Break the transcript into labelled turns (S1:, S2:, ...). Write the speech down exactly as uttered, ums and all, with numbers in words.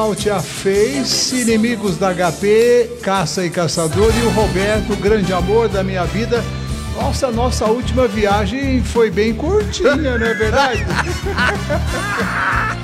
S1: A Face, Inimigos da H P, Caça e Caçador, e o Roberto, grande amor da minha vida. Nossa, nossa última viagem foi bem curtinha, não é verdade?